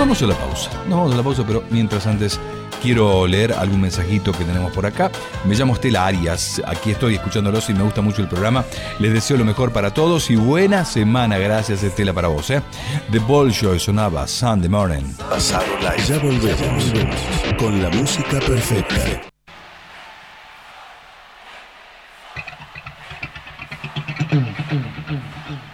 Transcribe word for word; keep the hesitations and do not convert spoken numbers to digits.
vamos a la pausa. Nos vamos a la pausa, pero mientras antes quiero leer algún mensajito que tenemos por acá. Me llamo Estela Arias. Aquí estoy escuchándolos y me gusta mucho el programa. Les deseo lo mejor para todos y buena semana. Gracias, Estela, para vos. ¿eh? The Bolshoi sonaba Sunday Morning. Pasado Live. Ya volvemos con la música perfecta. Mm, mm, mm, mm.